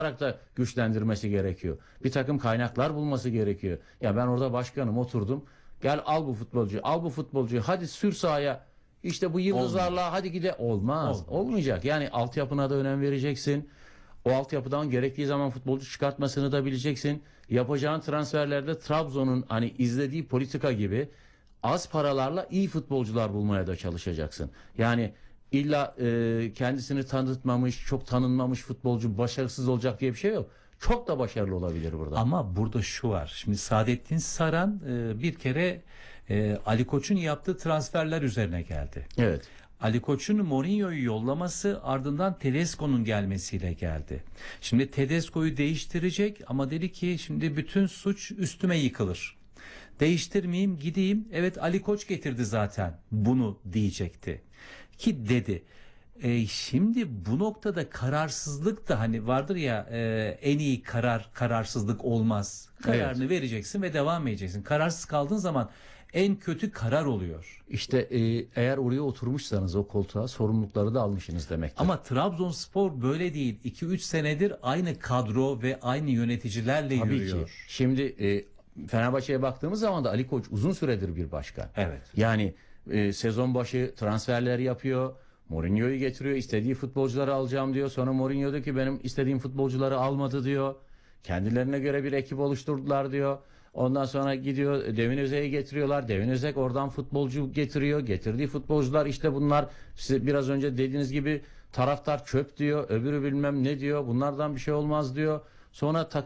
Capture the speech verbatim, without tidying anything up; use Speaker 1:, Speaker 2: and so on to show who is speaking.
Speaker 1: olarak da güçlendirmesi gerekiyor. Bir takım kaynaklar bulması gerekiyor. Ya ben orada başkanım, oturdum. Gel al bu futbolcuyu, al bu futbolcuyu. Hadi sür sahaya. İşte bu yıldızlarla
Speaker 2: Olmuyor.
Speaker 1: hadi gide. Olmaz.
Speaker 2: Olmuyor.
Speaker 1: Olmayacak. Yani altyapına da önem vereceksin. O altyapıdan gerektiği zaman futbolcu çıkartmasını da bileceksin. Yapacağın transferlerde Trabzon'un hani izlediği politika gibi az paralarla iyi futbolcular bulmaya da çalışacaksın. Yani illa e, kendisini tanıtmamış, çok tanınmamış futbolcu başarısız olacak diye bir şey yok. Çok da başarılı olabilir burada.
Speaker 2: Ama burada şu var. Şimdi Saadettin Saran e, bir kere e, Ali Koç'un yaptığı transferler üzerine geldi.
Speaker 1: Evet.
Speaker 2: Ali Koç'un Mourinho'yu yollaması ardından Tedesco'nun gelmesiyle geldi. Şimdi Tedesco'yu değiştirecek ama dedi ki şimdi bütün suç üstüme yıkılır. Değiştirmeyeyim gideyim. Evet Ali Koç getirdi zaten bunu diyecekti. Ki dedi. E, şimdi bu noktada kararsızlık da hani vardır ya e, en iyi karar kararsızlık olmaz. Kararını
Speaker 1: Evet.
Speaker 2: vereceksin ve devam edeceksin. Kararsız kaldığın zaman en kötü karar oluyor.
Speaker 1: İşte e, eğer oraya oturmuşsanız o koltuğa sorumlulukları da almışsınız demektir.
Speaker 2: Ama Trabzonspor böyle değil. iki üç senedir aynı kadro ve aynı yöneticilerle
Speaker 1: Tabii
Speaker 2: yürüyor.
Speaker 1: ki. Şimdi e, Fenerbahçe'ye baktığımız zaman da Ali Koç uzun süredir bir başkan.
Speaker 2: Evet.
Speaker 1: Yani e, sezon başı transferler yapıyor. Mourinho'yu getiriyor. İstediği futbolcuları alacağım diyor. Sonra Mourinho diyor ki benim istediğim futbolcuları almadı diyor. Kendilerine göre bir ekip oluşturdular diyor. Ondan sonra gidiyor Devin Özek'i getiriyorlar. Devin Özek oradan futbolcu getiriyor. Getirdiği futbolcular işte bunlar size biraz önce dediğiniz gibi taraftar çöp diyor. Öbürü bilmem ne diyor. Bunlardan bir şey olmaz diyor. Sonra